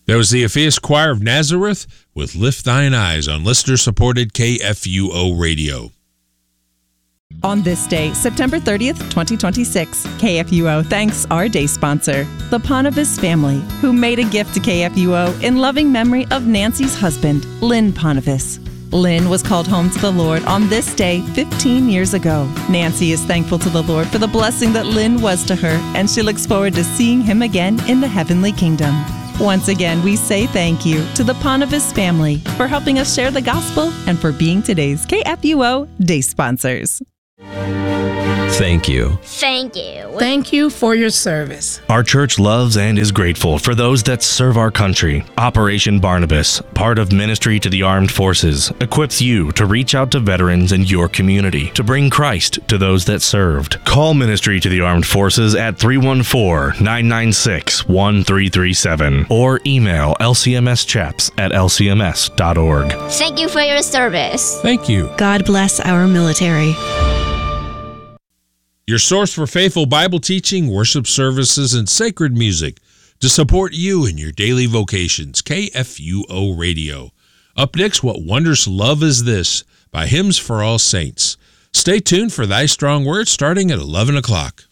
That was the Ephesus Choir of Nazareth with Lift Thine Eyes on listener-supported KFUO Radio. On this day, September 30th, 2026, KFUO thanks our day sponsor, the Ponovis family, who made a gift to KFUO in loving memory of Nancy's husband, Lynn Ponovis. Lynn was called home to the Lord on this day 15 years ago. Nancy is thankful to the Lord for the blessing that Lynn was to her, and she looks forward to seeing him again in the heavenly kingdom. Once again, we say thank you to the Ponovis family for helping us share the gospel and for being today's KFUO day sponsors. Thank you. Thank you. Thank you for your service. Our church loves and is grateful for those that serve our country. Operation Barnabas, part of Ministry to the Armed Forces, equips you to reach out to veterans in your community to bring Christ to those that served. Call Ministry to the Armed Forces at 314-996-1337 or email lcmschaps@lcms.org. Thank you for your service. Thank you. God bless our military. Your source for faithful Bible teaching, worship services, and sacred music to support you in your daily vocations. KFUO Radio. Up next, What Wondrous Love Is This by Hymns for All Saints. Stay tuned for Thy Strong Word starting at 11 o'clock.